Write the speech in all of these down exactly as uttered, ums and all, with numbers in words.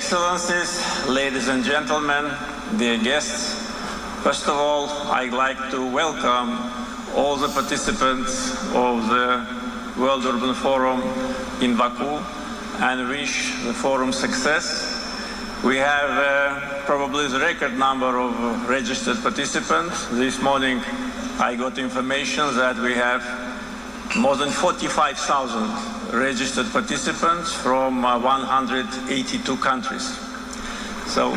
Excellencies, ladies and gentlemen, dear guests, first of all, I'd like to welcome all the participants of the World Urban Forum in Baku and wish the forum success. We have uh, probably the record number of registered participants. This morning I got information that we have more than forty-five thousand registered participants from uh, one hundred eighty-two countries. So,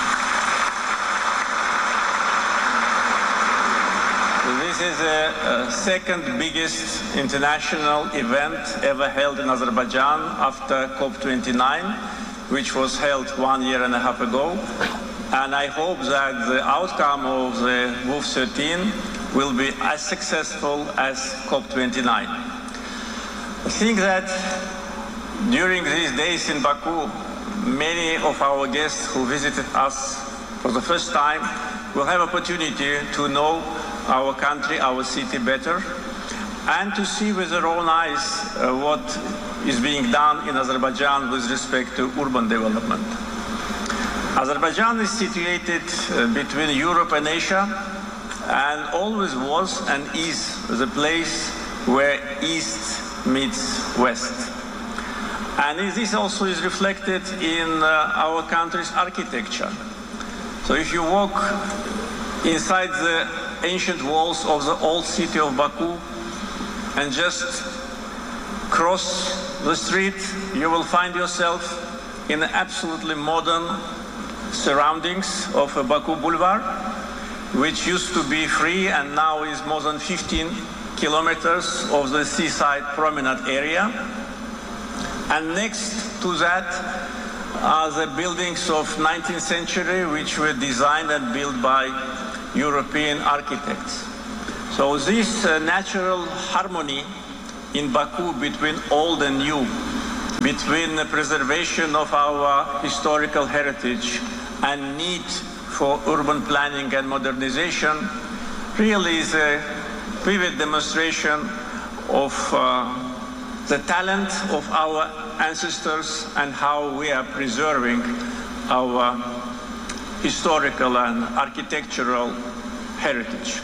this is the second biggest international event ever held in Azerbaijan after COP twenty-nine, which was held one year and a half ago. And I hope that the outcome of the W U F thirteen will be as successful as COP twenty-nine. I think that during these days in Baku, many of our guests who visited us for the first time will have opportunity to know our country, our city better, and to see with their own eyes uh, what is being done in Azerbaijan with respect to urban development. Azerbaijan is situated uh, between Europe and Asia, and always was and is the place where East meets West. And this also is reflected in uh, our country's architecture. So if you walk inside the ancient walls of the old city of Baku and just cross the street, you will find yourself in absolutely modern surroundings of a Baku Boulevard, which used to be free and now is more than fifteen kilometers of the seaside promenade area. And next to that are the buildings of nineteenth century, which were designed and built by European architects. So this uh, natural harmony in Baku between old and new, between the preservation of our historical heritage and need for urban planning and modernization, really is a vivid demonstration of uh, the talent of our ancestors and how we are preserving our historical and architectural heritage.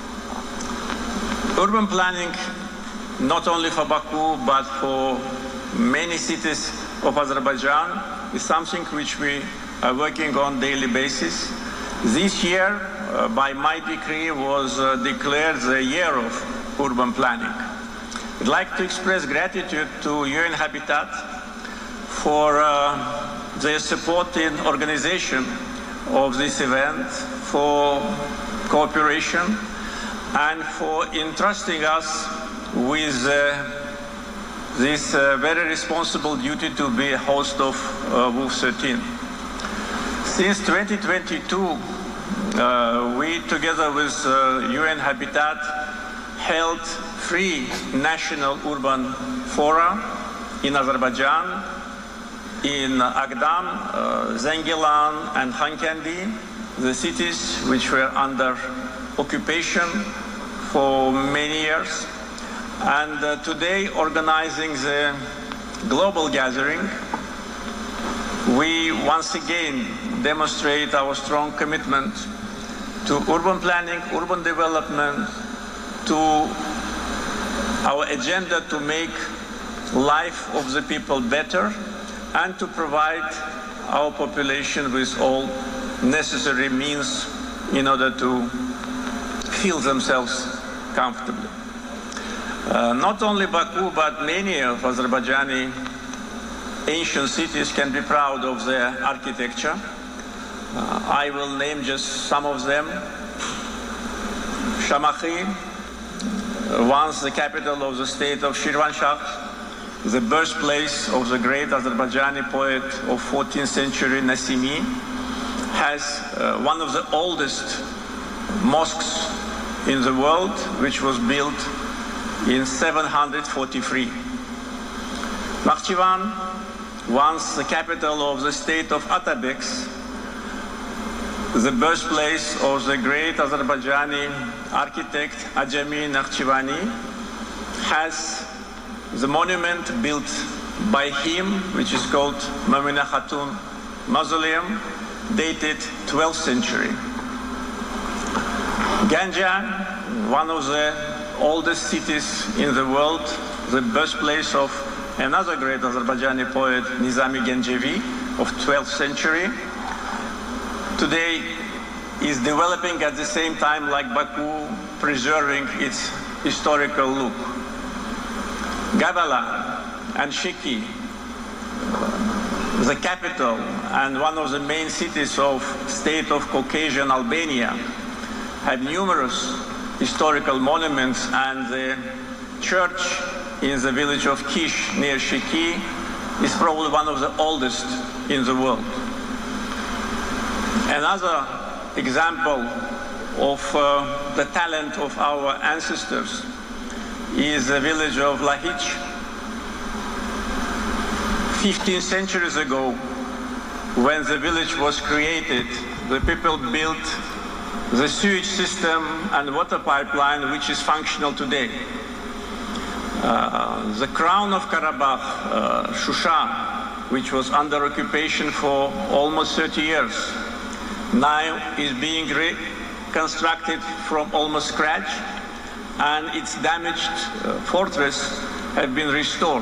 Urban planning, not only for Baku but for many cities of Azerbaijan, is something which we are working on daily basis. This year, uh, by my decree, was uh, declared the year of urban planning. I'd like to express gratitude to U N Habitat for uh, their support in organization of this event, for cooperation, and for entrusting us with uh, this uh, very responsible duty to be a host of uh, W U F thirteen. Since twenty twenty-two, uh, we, together with uh, U N Habitat, held three national urban fora in Azerbaijan, in Agdam, uh, Zengilan, and Khankendi, the cities which were under occupation for many years. And uh, today, organizing the global gathering, we once again demonstrate our strong commitment to urban planning, urban development, to our agenda to make life of the people better and to provide our population with all necessary means in order to feel themselves comfortably. Uh, not only Baku, but many of Azerbaijani ancient cities can be proud of their architecture. Uh, I will name just some of them. Shamakhi, once the capital of the state of Shirvanshah, the birthplace of the great Azerbaijani poet of fourteenth century Nasimi, has uh, one of the oldest mosques in the world, which was built in seven hundred forty-three. Nakhchivan, once the capital of the state of Atabeks, the birthplace of the great Azerbaijani architect Ajami Nakhchivani, has the monument built by him, which is called Mamina Khatun mausoleum dated twelfth century. Ganja, one of the oldest cities in the world, the birthplace of another great Azerbaijani poet, Nizami Gencevi, of twelfth century, today is developing at the same time like Baku, preserving its historical look. Gabala and Sheki, the capital and one of the main cities of state of Caucasian Albania, have numerous historical monuments, and the church in the village of Kish near Sheki is probably one of the oldest in the world. Another example of uh, the talent of our ancestors is the village of Lahich. Fifteen centuries ago, when the village was created, the people built the sewage system and water pipeline which is functional today. Uh, the crown of Karabakh, uh, Shusha, which was under occupation for almost thirty years, now is being reconstructed from almost scratch, and its damaged uh, fortress have been restored.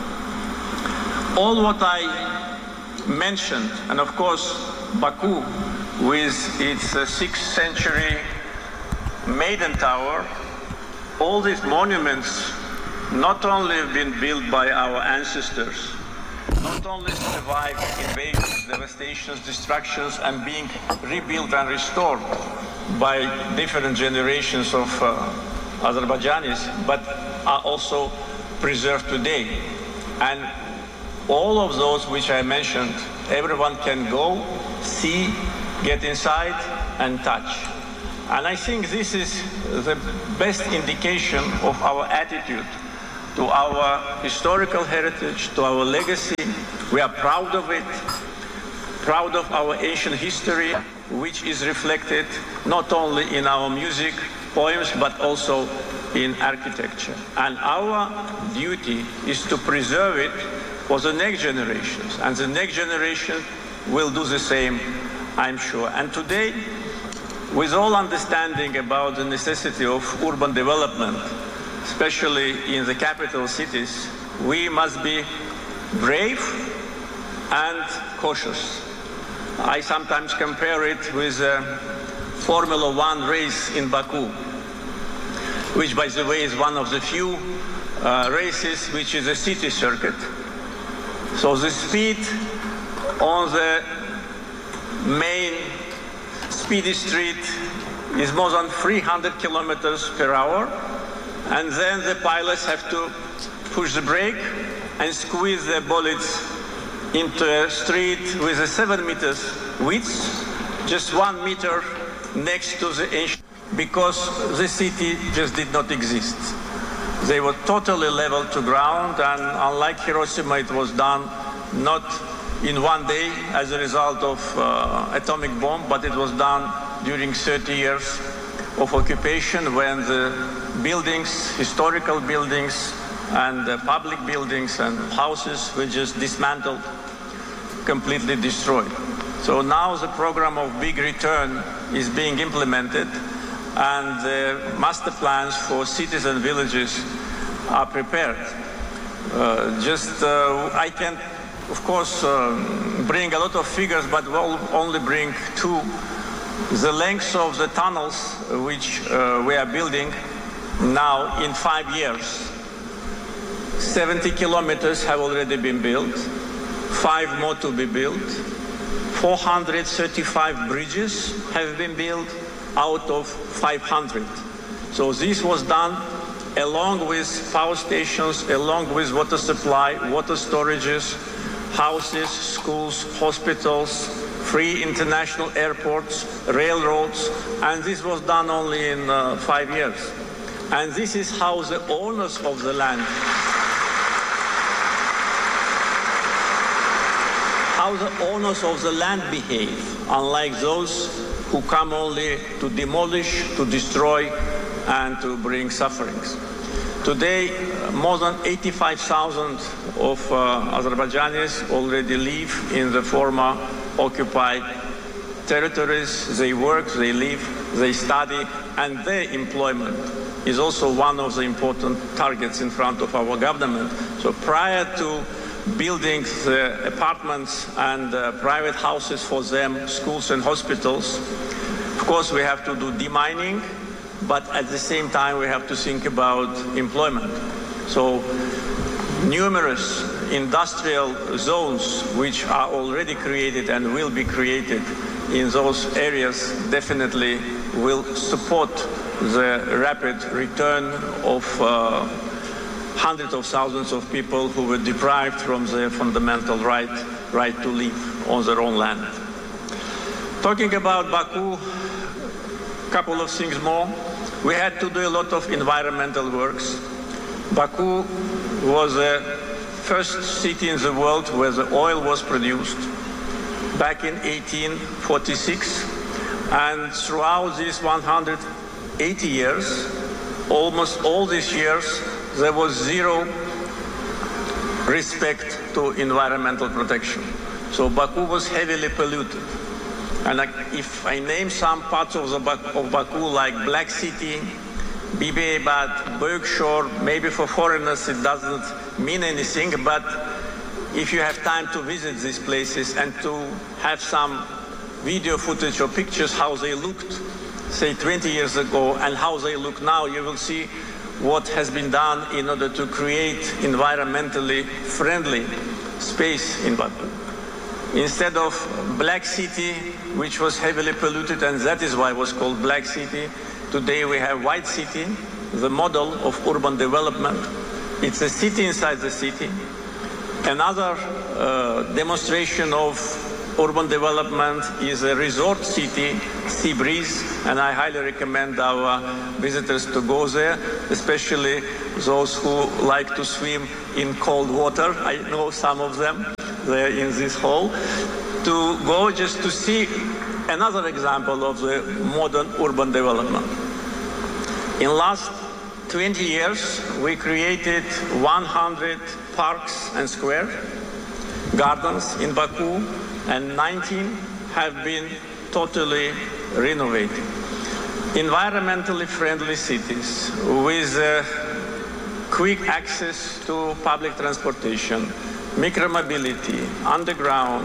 All what I mentioned, and of course Baku with its uh, sixth century Maiden Tower, all these monuments not only have been built by our ancestors, not only survived invasions, devastations, destructions, and being rebuilt and restored by different generations of uh, Azerbaijanis, but are also preserved today. And all of those which I mentioned, everyone can go, see, get inside, and touch. And I think this is the best indication of our attitude to our historical heritage, to our legacy. We are proud of it, proud of our ancient history, which is reflected not only in our music, poems, but also in architecture. And our duty is to preserve it for the next generations, and the next generation will do the same, I'm sure. And today, with all understanding about the necessity of urban development, especially in the capital cities, we must be brave and cautious. I sometimes compare it with a Formula One race in Baku, which, by the way, is one of the few uh, races which is a city circuit. So the speed on the main speedy street is more than three hundred kilometers per hour, and then the pilots have to push the brake and squeeze their bullets into a street with a seven meters width, just one meter next to the ancient, because the city just did not exist. They were totally level to ground, and unlike Hiroshima, it was done not in one day as a result of uh, atomic bomb, but it was done during thirty years of occupation, when the buildings, historical buildings, and uh, public buildings and houses were just dismantled, completely destroyed. So now the program of Big Return is being implemented, and the master plans for cities and villages are prepared. Uh, just, uh, I can, of course, uh, bring a lot of figures, but we'll only bring two. The length of the tunnels which uh, we are building now in five years, seventy kilometers have already been built, five more to be built, four hundred thirty-five bridges have been built out of five hundred. So this was done along with power stations, along with water supply, water storages, houses, schools, hospitals, free international airports, railroads, and this was done only in uh, five years. And this is how the owners of the land, how the owners of the land behave, unlike those who come only to demolish, to destroy, and to bring sufferings. Today, more than eighty-five thousand of uh, Azerbaijanis already live in the former occupied territories. They work, they live, they study, and their employment is also one of the important targets in front of our government. So prior to building the apartments and uh, private houses for them, schools and hospitals, of course we have to do demining, but at the same time we have to think about employment. So numerous industrial zones which are already created and will be created in those areas definitely will support the rapid return of uh, hundreds of thousands of people who were deprived from their fundamental right, right to live on their own land. Talking about Baku, a couple of things more. We had to do a lot of environmental works. Baku was the first city in the world where the oil was produced back in eighteen forty-six. And throughout these one hundred eighty years, almost all these years, there was zero respect to environmental protection. So Baku was heavily polluted. And if I name some parts of, the Bak- of Baku like Black City, Bibi Aibat, Berkshire, maybe for foreigners it doesn't mean anything, but if you have time to visit these places and to have some video footage or pictures how they looked, say twenty years ago, and how they look now, you will see what has been done in order to create environmentally friendly space in Baku. Instead of Black City, which was heavily polluted, and that is why it was called Black City, today we have White City, the model of urban development. It's a city inside the city. Another uh, demonstration of urban development is a resort city, Sea Breeze, and I highly recommend our visitors to go there, especially those who like to swim in cold water. I know some of them there in this hall, to go just to see another example of the modern urban development. In last twenty years, we created one hundred parks and square gardens in Baku, and nineteen have been totally renovated. Environmentally friendly cities with uh, quick access to public transportation, micromobility, underground,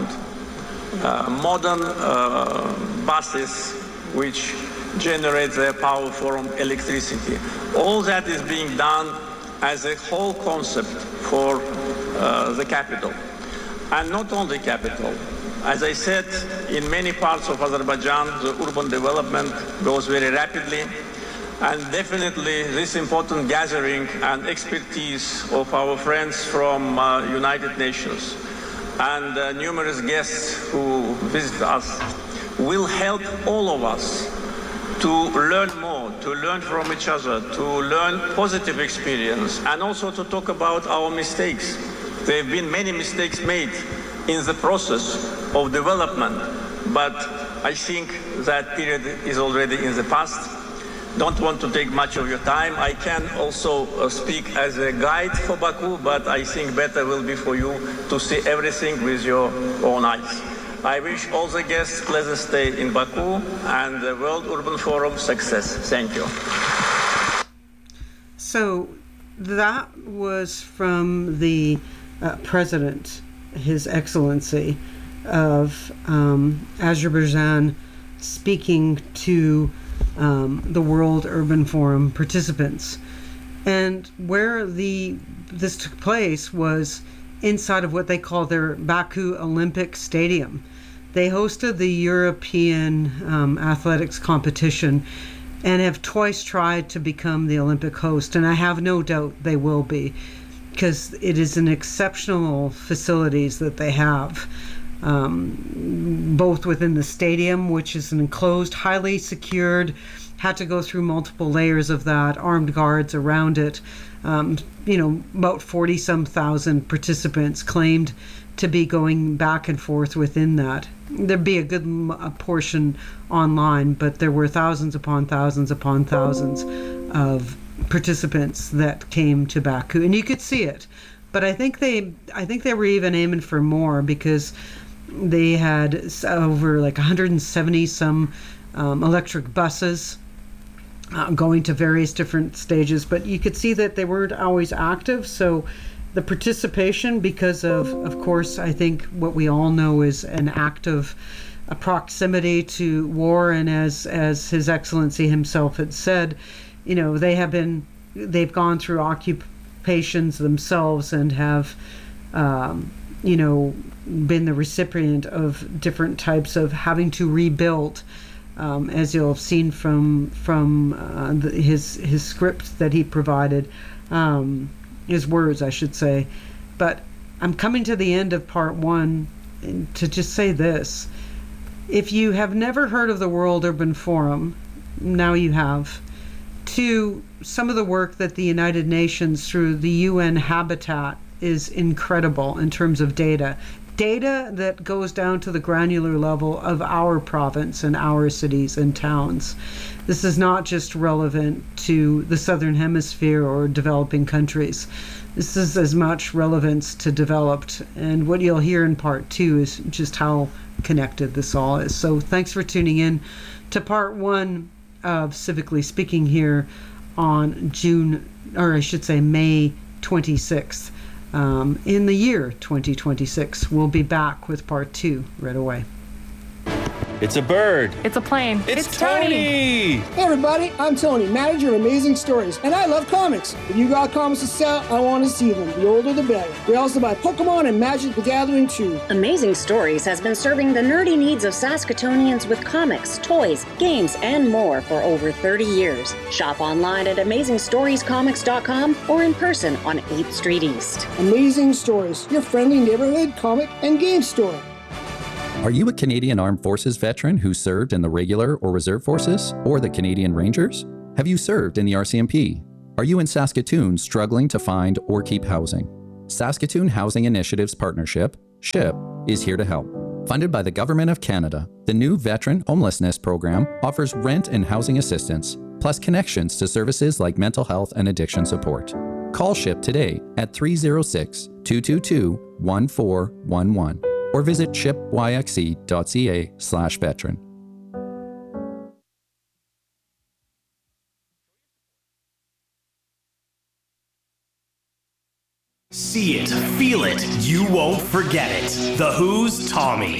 uh, modern uh, buses which generate their power from electricity. All that is being done as a whole concept for uh, the capital. And not only capital. As I said, in many parts of Azerbaijan, the urban development goes very rapidly. And definitely this important gathering and expertise of our friends from uh, United Nations and uh, numerous guests who visit us will help all of us to learn more, to learn from each other, to learn positive experience, and also to talk about our mistakes. There have been many mistakes made in the process of development, but I think that period is already in the past. Don't want to take much of your time. I can also uh, speak as a guide for Baku, but I think better will be for you to see everything with your own eyes. I wish all the guests pleasant stay in Baku and the World Urban Forum success. Thank you. So that was from the uh, president, His Excellency of um, Azerbaijan, speaking to um, the World Urban Forum participants. And where the this took place was inside of what they call their Baku Olympic Stadium. They hosted the European um, athletics competition and have twice tried to become the Olympic host, and I have no doubt they will be, because it is an exceptional facilities that they have, um, both within the stadium, which is an enclosed, highly secured, had to go through multiple layers of that, armed guards around it. Um, you know, about forty some thousand participants claimed to be going back and forth within that. There'd be a good m- a portion online, but there were thousands upon thousands upon thousands of participants that came to Baku, and you could see it. But I think they, I think they were even aiming for more, because They had s- over like one hundred seventy some um, electric buses uh, going to various different stages, but you could see that they weren't always active. So the participation, because of, of course, I think what we all know is an act of a proximity to war, and as as His Excellency himself had said, you know, they have been they've gone through occupations themselves and have, um, you know, been the recipient of different types of having to rebuild. Um, as you'll have seen from from uh, the, his his script that he provided, um, his words, I should say. But I'm coming to the end of part one to just say this. If you have never heard of the World Urban Forum, now you have. Two, some of the work that the United Nations through the U N Habitat is incredible in terms of data. Data that goes down to the granular level of our province and our cities and towns. This is not just relevant to the Southern Hemisphere or developing countries. This is as much relevance to developed. And what you'll hear in part two is just how connected this all is. So thanks for tuning in to part one of Civically Speaking here on June, or I should say May twenty-sixth. Um, in the year twenty twenty-six. We'll be back with part two right away. It's a bird. It's a plane. It's, it's Tony. Hey everybody, I'm Tony, manager of Amazing Stories, and I love comics. If you got comics to sell, I want to see them. The older the better. We also buy Pokemon and Magic the Gathering too. Amazing Stories has been serving the nerdy needs of Saskatoonians with comics, toys, games, and more for over thirty years. Shop online at amazing stories comics dot com or in person on eighth Street East. Amazing Stories, your friendly neighborhood comic and game store. Are you a Canadian Armed Forces veteran who served in the regular or reserve forces or the Canadian Rangers? Have you served in the R C M P? Are you in Saskatoon struggling to find or keep housing? Saskatoon Housing Initiatives Partnership, SHIP, is here to help. Funded by the Government of Canada, the new Veteran Homelessness Program offers rent and housing assistance, plus connections to services like mental health and addiction support. Call SHIP today at three oh six, two two two, one four one one. or visit shipyxe.ca slash veteran. See it, feel it, you won't forget it. The Who's Tommy.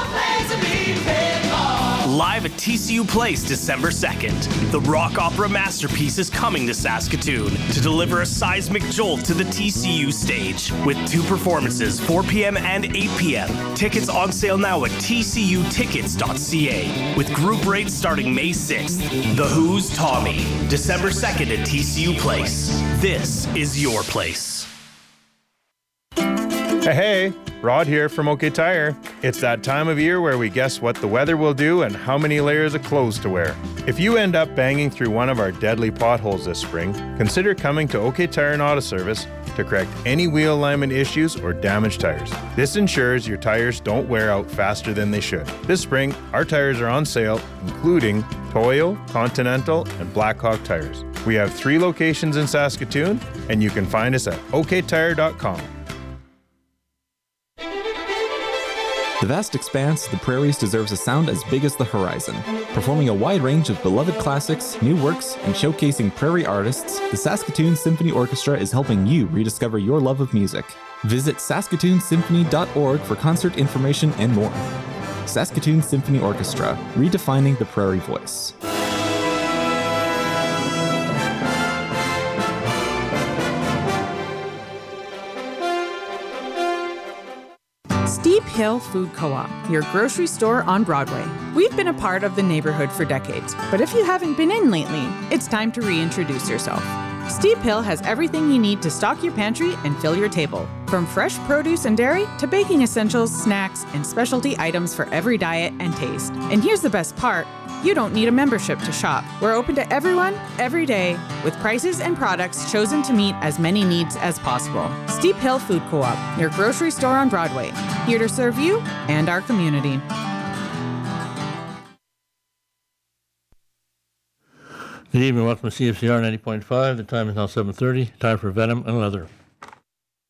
Live at T C U Place December second. The rock opera masterpiece is coming to Saskatoon to deliver a seismic jolt to the T C U stage with two performances, four p.m. and eight p.m. Tickets on sale now at t c u tickets dot c a with group rates starting May sixth. The Who's Tommy. December second at T C U Place. This is your place. Hey, hey, Rod here from OK Tire. It's that time of year where we guess what the weather will do and how many layers of clothes to wear. If you end up banging through one of our deadly potholes this spring, consider coming to OK Tire and Auto Service to correct any wheel alignment issues or damaged tires. This ensures your tires don't wear out faster than they should. This spring, our tires are on sale, including Toyo, Continental, and Blackhawk tires. We have three locations in Saskatoon, and you can find us at o k tire dot com. The vast expanse of the prairies deserves a sound as big as the horizon. Performing a wide range of beloved classics, new works, and showcasing prairie artists, the Saskatoon Symphony Orchestra is helping you rediscover your love of music. Visit saskatoon symphony dot org for concert information and more. Saskatoon Symphony Orchestra, redefining the prairie voice. Steep Hill Food Co-op, your grocery store on Broadway. We've been a part of the neighborhood for decades, but if you haven't been in lately, it's time to reintroduce yourself. Steep Hill has everything you need to stock your pantry and fill your table. From fresh produce and dairy to baking essentials, snacks, and specialty items for every diet and taste. And here's the best part, you don't need a membership to shop. We're open to everyone, every day, with prices and products chosen to meet as many needs as possible. Steep Hill Food Co-op, your grocery store on Broadway, here to serve you and our community. Good evening, welcome to C F C R ninety point five. The time is now seven thirty. Time for Venom and Leather.